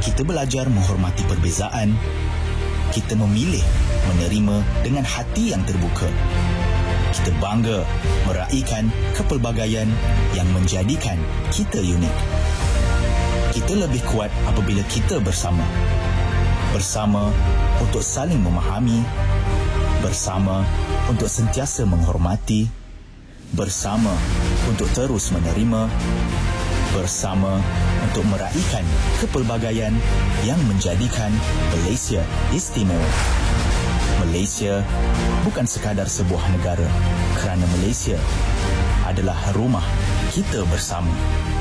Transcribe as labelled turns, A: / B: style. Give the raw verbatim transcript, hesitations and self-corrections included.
A: Kita belajar menghormati perbezaan. Kita memilih menerima dengan hati yang terbuka. Kita bangga meraihkan kepelbagaian yang menjadikan kita unik. Kita lebih kuat apabila kita bersama. Bersama untuk saling memahami. Bersama untuk sentiasa menghormati. Bersama untuk terus menerima. Bersama untuk meraihkan kepelbagaian yang menjadikan Malaysia istimewa. Malaysia bukan sekadar sebuah negara, kerana Malaysia adalah rumah kita bersama.